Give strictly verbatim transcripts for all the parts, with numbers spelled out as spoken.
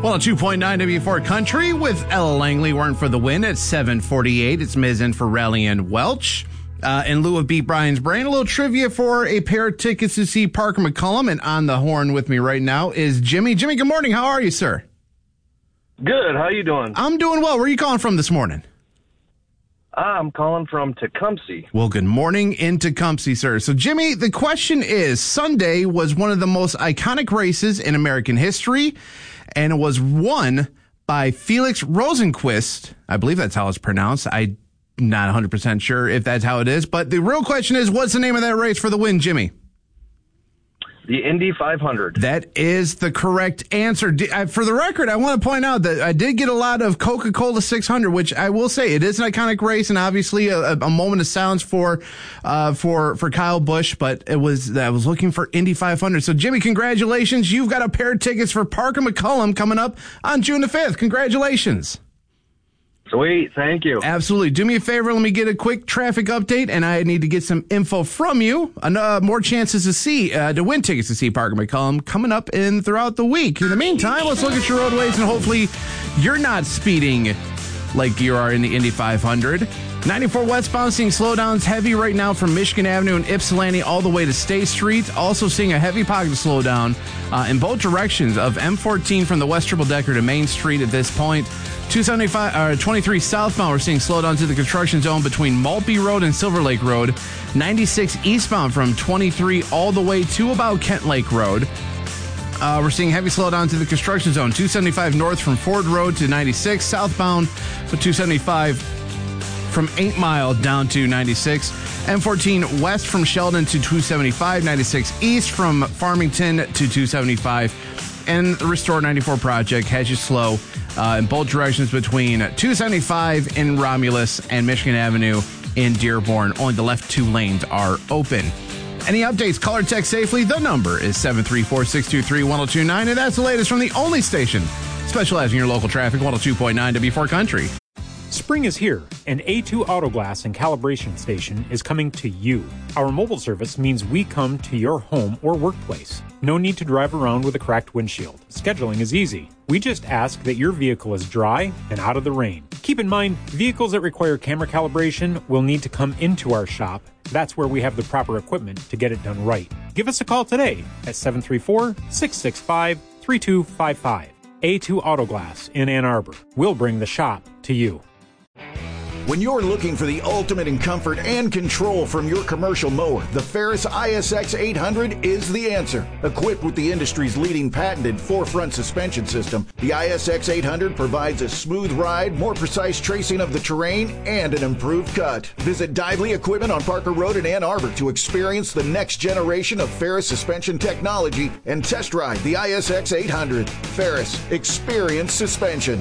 Well, two point nine W four Country with Ella Langley weren't for the win at seven forty-eight. It's Miz in for Rally and Welch. Uh, in lieu of Beat Brian's Brain, a little trivia for a pair of tickets to see Parker McCollum. And on the horn with me right now is Jimmy. Jimmy, good morning. How are you, sir? Good. How you doing? I'm doing well. Where are you calling from this morning? I'm calling from Tecumseh. Well, good morning in Tecumseh, sir. So, Jimmy, the question is, Sunday was one of the most iconic races in American history, and it was won by Felix Rosenqvist. I believe that's how it's pronounced. I'm not one hundred percent sure if that's how it is, but the real question is, what's the name of that race for the win, Jimmy? The Indy five hundred. That is the correct answer. For the record, I want to point out that I did get a lot of Coca-Cola six hundred, which I will say it is an iconic race and obviously a, a moment of silence for uh, for for Kyle Busch. But it was I was looking for Indy five hundred. So, Jimmy, congratulations! You've got a pair of tickets for Parker McCollum coming up on June the fifth. Congratulations! Sweet, thank you. Absolutely. Do me a favor. Let me get a quick traffic update, and I need to get some info from you. Uh, more chances to see, uh, to win tickets to see Parker McCollum coming up in throughout the week. In the meantime, let's look at your roadways, and hopefully you're not speeding like you are in the Indy five hundred. ninety-four westbound seeing slowdowns heavy right now from Michigan Avenue and Ypsilanti all the way to State Street. Also seeing a heavy pocket of slowdown uh, in both directions of M fourteen from the West Triple Decker to Main Street at this point. two seventy-five, or twenty-three southbound, we're seeing slowdowns in the construction zone between Maltby Road and Silver Lake Road. ninety-six eastbound from twenty-three all the way to about Kent Lake Road. Uh, we're seeing heavy slowdowns in the construction zone. two seventy-five north from Ford Road to ninety-six southbound, but two seventy-five from eight Mile down to ninety-six. M fourteen west from Sheldon to two seventy-five. ninety-six east from Farmington to two seventy-five. And the Restore ninety-four project has you slow uh, in both directions between two seventy-five in Romulus and Michigan Avenue in Dearborn. Only the left two lanes are open. Any updates, call or text safely. The number is seven three four, six two three, one oh two nine. And that's the latest from the only station specializing in your local traffic, one oh two point nine W four Country. Spring is here, and A two Auto Glass and Calibration Station is coming to you. Our mobile service means we come to your home or workplace. No need to drive around with a cracked windshield. Scheduling is easy. We just ask that your vehicle is dry and out of the rain. Keep in mind, vehicles that require camera calibration will need to come into our shop. That's where we have the proper equipment to get it done right. Give us a call today at seven three four, six six five, three two five five. A two Auto Glass in Ann Arbor. We'll bring the shop to you. When you're looking for the ultimate in comfort and control from your commercial mower, the Ferris I S X eight hundred is the answer. Equipped with the industry's leading patented four-front suspension system, the I S X eight hundred provides a smooth ride, more precise tracing of the terrain, and an improved cut. Visit Dively Equipment on Parker Road in Ann Arbor to experience the next generation of Ferris suspension technology and test ride the I S X eight hundred. Ferris, experience suspension.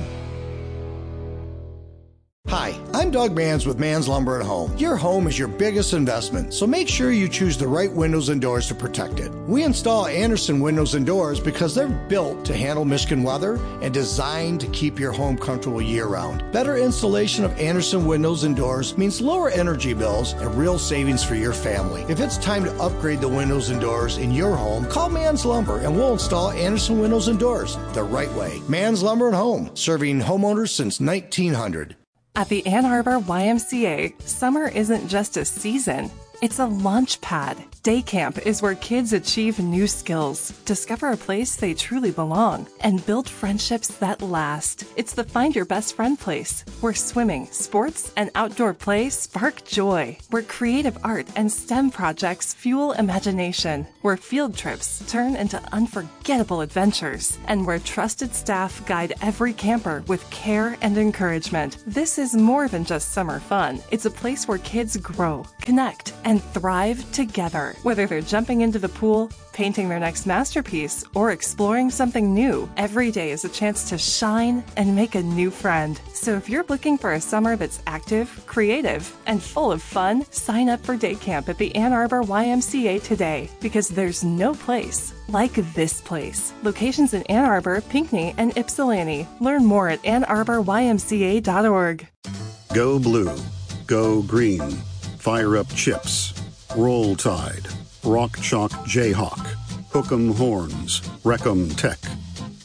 Hi, I'm Doug Manns with Manns Lumber and Home. Your home is your biggest investment, so make sure you choose the right windows and doors to protect it. We install Andersen windows and doors because they're built to handle Michigan weather and designed to keep your home comfortable year-round. Better installation of Andersen windows and doors means lower energy bills and real savings for your family. If it's time to upgrade the windows and doors in your home, call Manns Lumber and we'll install Andersen windows and doors the right way. Manns Lumber and Home, serving homeowners since nineteen hundred. At the Ann Arbor Y M C A, summer isn't just a season, it's a launch pad. Day camp is where kids achieve new skills, discover a place they truly belong, and build friendships that last. It's the Find Your Best Friend place, where swimming, sports, and outdoor play spark joy, where creative art and STEM projects fuel imagination, where field trips turn into unforgettable adventures, and where trusted staff guide every camper with care and encouragement. This is more than just summer fun. It's a place where kids grow, connect, and thrive together. Whether they're jumping into the pool, painting their next masterpiece, or exploring something new, every day is a chance to shine and make a new friend. So if you're looking for a summer that's active, creative, and full of fun, sign up for day camp at the Ann Arbor Y M C A today, because there's no place like this place. Locations in Ann Arbor, Pinckney, and Ypsilanti. Learn more at ann arbor y m c a dot org. Go Blue. Go Green. Fire Up Chips. Roll Tide, Rock Chalk Jayhawk, Hook'em Horns, Wreck'em Tech,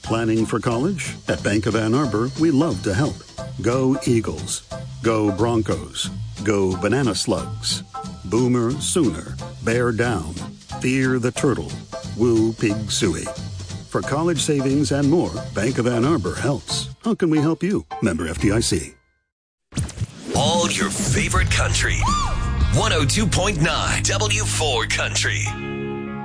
Planning for college? At Bank of Ann Arbor, we love to help. Go Eagles. Go Broncos. Go Banana Slugs. Boomer Sooner. Bear Down. Fear the Turtle. Woo Pig Suey. For college savings and more, Bank of Ann Arbor helps. How can we help you? Member F D I C. All your favorite country. one oh two point nine W four Country.